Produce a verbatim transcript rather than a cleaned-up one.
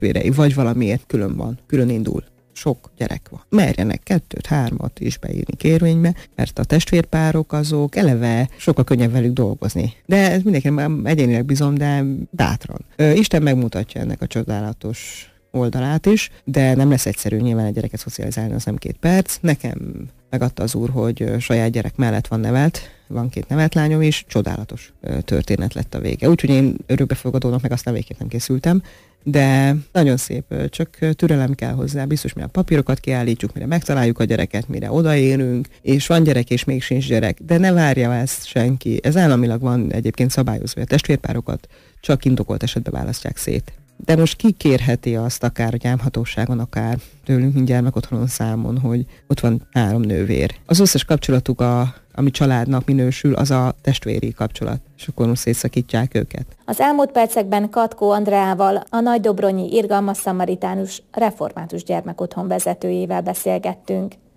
testvérei, vagy valamiért külön van, külön indul. Sok gyerek van. Merjenek kettőt, hármat is beírni kérvénybe, mert a testvérpárok azok eleve sokkal könnyebb velük dolgozni. De ez mindenkinek egyénileg bízom, de bátran. Isten megmutatja ennek a csodálatos oldalát is, de nem lesz egyszerű nyilván egy gyereket szocializálni, az nem két perc. Nekem megadta az úr, hogy saját gyerek mellett van nevelt, van két nevelt lányom is, csodálatos történet lett a vége. Úgyhogy én örökbefogadónak meg aztán végképp nem készültem, de nagyon szép, csak türelem kell hozzá, biztos, mire a papírokat kiállítjuk, mire megtaláljuk a gyereket, mire odaérünk, és van gyerek, és még sincs gyerek, de ne várja ezt senki. Ez államilag van egyébként szabályozva, hogy a testvérpárokat csak indokolt esetben választják szét. De most ki kérheti azt akár a gyámhatóságon, akár tőlünk, mint gyermekotthonon számon, hogy ott van három nővér. Az összes kapcsolatuk, a, ami családnak minősül, az a testvéri kapcsolat, és akkor most szétszakítják őket. Az elmúlt percekben Katkó Andreával, a Nagydobronyi Irgalmas Szamaritánus Református Gyermekotthon vezetőjével beszélgettünk.